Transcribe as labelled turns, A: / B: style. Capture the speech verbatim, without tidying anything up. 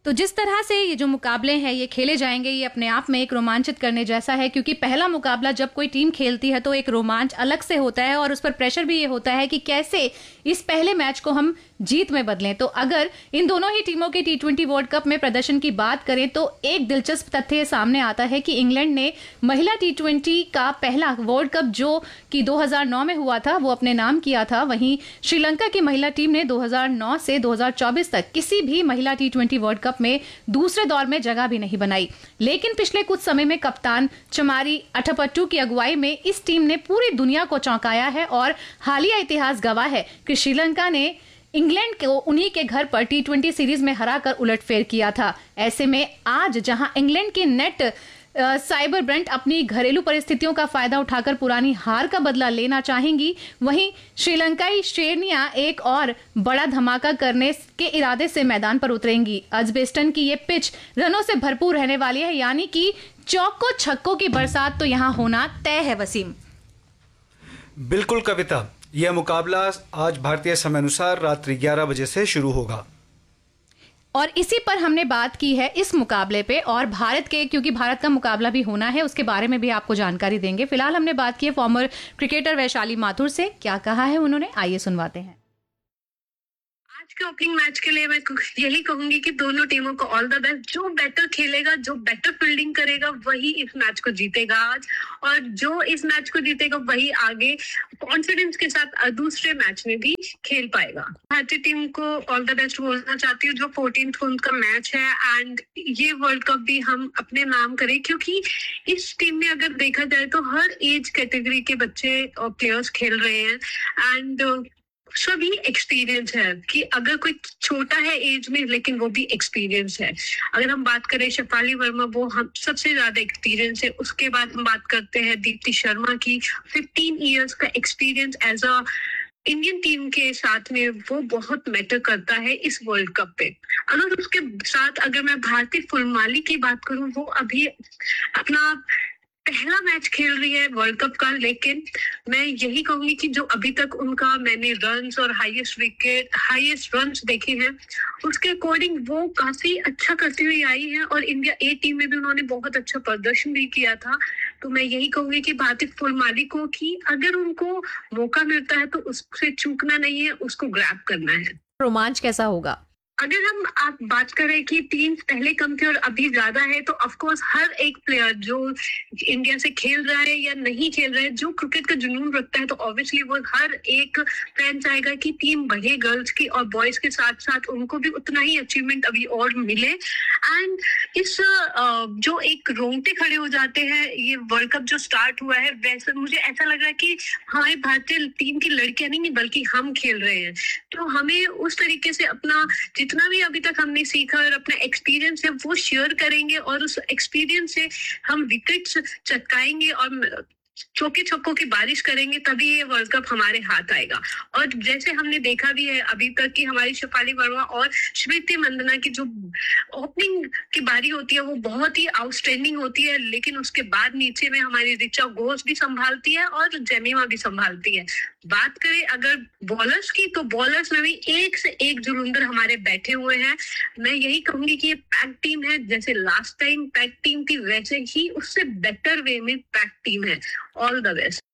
A: तो जिस तरह से ये जो मुकाबले हैं ये खेले जाएंगे, ये अपने आप में एक रोमांचित करने जैसा है, क्योंकि पहला मुकाबला जब कोई टीम खेलती है तो एक रोमांच अलग से होता है और उस पर प्रेशर भी ये होता है कि कैसे इस पहले मैच को हम जीत में बदलें। तो अगर इन दोनों ही टीमों के टी ट्वेंटी वर्ल्ड कप में प्रदर्शन की बात करें तो एक दिलचस्प तथ्य सामने आता है कि इंग्लैंड ने महिला टी ट्वेंटी का पहला वर्ल्ड कप जो कि दो हज़ार नौ में हुआ था वो अपने नाम किया था। वहीं श्रीलंका की महिला टीम ने दो हज़ार नौ से दो हज़ार चौबीस तक किसी भी महिला टी ट्वेंटी वर्ल्ड कप में दूसरे दौर में जगह भी नहीं बनाई। लेकिन पिछले कुछ समय में कप्तान चमारी अठपट्टू की अगुवाई में इस टीम ने पूरी दुनिया को चौंकाया है और हालिया इतिहास गवाह है कि श्रीलंका ने इंग्लैंड को उन्हीं के घर पर टी ट्वेंटी सीरीज में हराकर उलटफेर किया था। ऐसे में आज जहां इंग्लैंड की नेट साइबर ब्रेंट अपनी घरेलू परिस्थितियों का फायदा उठाकर पुरानी हार का बदला लेना चाहेंगी, वहीं श्रीलंकाई शेरनियां एक और बड़ा धमाका करने के इरादे से मैदान पर उतरेंगी। अजबेस्टन की ये पिच रनों से भरपूर रहने वाली है, यानी कि चौको छक्कों की बरसात तो यहां होना तय है। वसीम।
B: बिल्कुल कविता, यह मुकाबला आज भारतीय समय अनुसार रात्रि ग्यारह बजे से शुरू होगा
A: और इसी पर हमने बात की है इस मुकाबले पे, और भारत के, क्योंकि भारत का मुकाबला भी होना है, उसके बारे में भी आपको जानकारी देंगे। फिलहाल हमने बात की है फॉर्मर क्रिकेटर वैशाली माथुर से। क्या कहा है उन्होंने, आइए सुनवाते हैं।
C: आज के ओपनिंग मैच के लिए मैं यही कहूंगी कि दोनों टीमों को ऑल द बेस्ट। जो बेटर खेलेगा, जो बेटर फील्डिंग करेगा, वही इस मैच को जीतेगा आज, और जो इस मैच को जीतेगा वही आगे कॉन्फिडेंस के साथ दूसरे मैच में भी खेल पाएगा। भारतीय टीम को ऑल द बेस्ट बोलना चाहती हूँ, जो फोर्टीन को उनका मैच है, एंड ये वर्ल्ड कप भी हम अपने नाम करें, क्योंकि इस टीम में अगर देखा जाए तो हर एज कैटेगरी के बच्चे और प्लेयर्स खेल रहे हैं, एंड सभी एक्सपीरियंस है कि अगर कोई छोटा है एज में लेकिन वो भी एक्सपीरियंस है। अगर हम बात करें शेफाली वर्मा, वो हम सबसे ज्यादा एक्सपीरियंस है। उसके बाद हम बात करते हैं दीप्ति शर्मा की, फिफ्टीन इयर्स का experience as a Indian team के साथ में, वो बहुत मैटर करता है इस वर्ल्ड कप पे। अगर उसके साथ अगर मैं भारती फुलमाली की बात करूं, वो अभी अपना पहला मैच खेल रही है वर्ल्ड कप का, लेकिन मैं यही कहूंगी कि जो अभी तक उनका मैंने रन्स और हाईएस्ट विकेट हाईएस्ट रन्स देखे हैं, उसके अकॉर्डिंग वो काफी अच्छा करती हुई आई है, और इंडिया ए टीम में भी उन्होंने बहुत अच्छा प्रदर्शन भी किया था। तो मैं यही कहूंगी कि भारती फुलमाली को कि अगर उनको मौका मिलता है तो उससे चूकना नहीं है, उसको ग्रैब करना है।
A: रोमांच कैसा होगा?
C: अगर हम आप बात करें कि टीम्स पहले कम थे और अभी ज्यादा है, तो ऑफ कोर्स हर एक प्लेयर जो इंडिया से खेल रहा है या नहीं खेल रहा है, जो क्रिकेट का जुनून रखता है, तो ऑब्वियसली वो हर एक फैन चाहेगा कि टीम बढ़े, गर्ल्स की और बॉयज के साथ साथ उनको भी उतना ही अचीवमेंट अभी और मिले। एंड इस जो एक रोंगटे खड़े हो जाते हैं, ये वर्ल्ड कप जो स्टार्ट हुआ है, वैसे मुझे ऐसा लग रहा है कि हमारी भारतीय टीम की लड़कियां नहीं बल्कि हम खेल रहे हैं। तो हमें उस तरीके से अपना जितना भी अभी तक हमने सीखा और अपना एक्सपीरियंस है वो शेयर करेंगे, और उस एक्सपीरियंस से हम विकेट्स चटकाएंगे और चौके छक्कों की बारिश करेंगे, तभी ये वर्ल्ड कप हमारे हाथ आएगा। और जैसे हमने देखा भी है अभी तक कि हमारी शेफाली वर्मा और स्मृति मंदना की जो ओपनिंग की बारी होती है वो बहुत ही आउटस्टैंडिंग होती है, लेकिन उसके बाद नीचे में हमारी रिचा घोष भी संभालती है और जेमिमा भी संभालती है। बात करें अगर बॉलर्स की, तो बॉलर्स में भी एक से एक जुलूंदर हमारे बैठे हुए हैं। मैं यही कहूंगी कि ये पैक टीम है, जैसे लास्ट टाइम पैक टीम थी वैसे ही उससे बेटर वे में पैक टीम है। All the best.